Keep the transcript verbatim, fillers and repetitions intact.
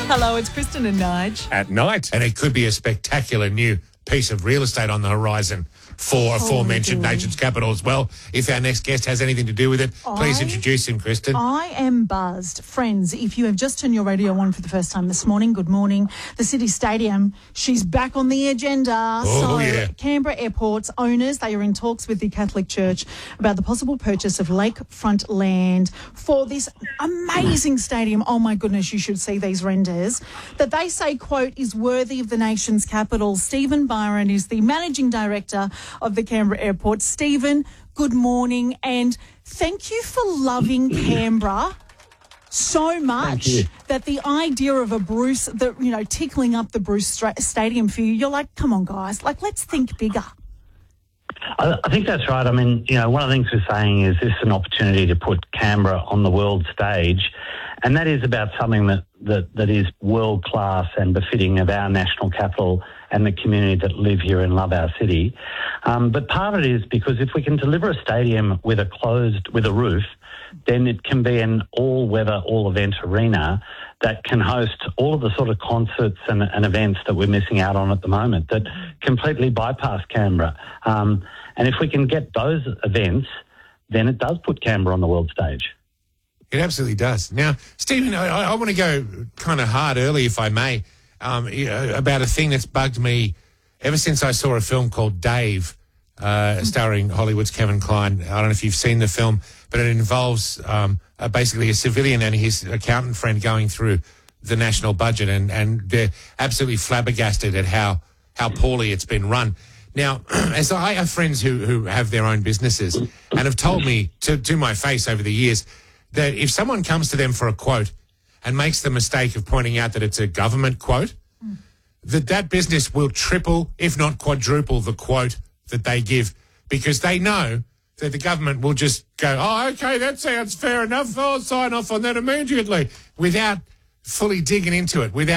Hello, it's Kristen and Nige. At night. And it could be a spectacular new piece of real estate on the horizon for aforementioned Oh, nation's capital as well. If our next guest has anything to do with it, please I- introduce him, Kristen. I am buzzed. Friends, if you have just turned your radio on for the first time this morning, good morning. The City Stadium, she's back on the agenda. Oh, so yeah. Canberra Airport's owners, they are in talks with the Catholic Church about the possible purchase of lakefront land for this amazing stadium. Oh, my goodness, you should see these renders. That they say, quote, is worthy of the nation's capital. Stephen Byron is the managing director of the Canberra Airport. Stephen, good morning, and thank you for loving Canberra so much that the idea of a Bruce, the, you know, tickling up the Bruce Stra- Stadium for you, you're like, come on, guys, like, let's think bigger. I, I think that's right. I mean, you know, one of the things we're saying is this is an opportunity to put Canberra on the world stage, and that is about something that, that, that is world-class and befitting of our national capital and the community that live here and love our city. Um, but part of it is because if we can deliver a stadium with a closed, with a roof, then it can be an all-weather, all-event arena that can host all of the sort of concerts and, and events that we're missing out on at the moment that completely bypass Canberra. Um, and if we can get those events, then it does put Canberra on the world stage. It absolutely does. Now, Stephen, I, I want to go kind of hard early, if I may, um, you know, about a thing that's bugged me ever since I saw a film called Dave, uh, starring Hollywood's Kevin Kline. I don't know if you've seen the film, but it involves um, uh, basically a civilian and his accountant friend going through the national budget, and, and they're absolutely flabbergasted at how, how poorly it's been run. Now, as I have friends who, who have their own businesses and have told me to, to my face over the years that if someone comes to them for a quote and makes the mistake of pointing out that it's a government quote, mm. that that business will triple, if not quadruple, the quote that they give, because they know that the government will just go, oh, okay, that sounds fair enough, I'll sign off on that immediately, without fully digging into it, without